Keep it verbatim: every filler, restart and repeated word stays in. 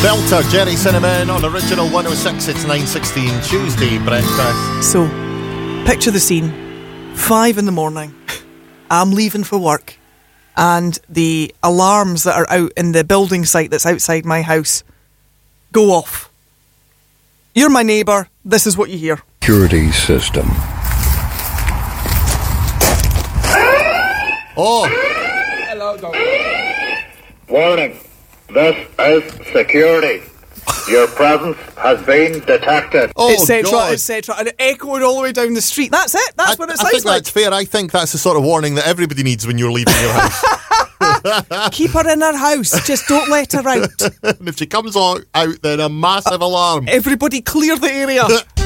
Belter, Jerry Cinnamon on Original one oh six. It's nine sixteen Tuesday breakfast. So, picture the scene. Five in the morning. I'm leaving for work. And the alarms that are out in the building site that's outside my house go off. You're my neighbour. This is what you hear. Security system. Oh! Hello, Doctor. Warning. This is security. Your presence has been detected. Oh, et cetera, God. et cetera. And it echoed all the way down the street. That's it. That's I, what it I sounds think like. that's fair. I think that's the sort of warning that everybody needs when you're leaving your house. Keep her in her house. Just don't let her out. And if she comes on, out, then a massive alarm. Everybody clear the area.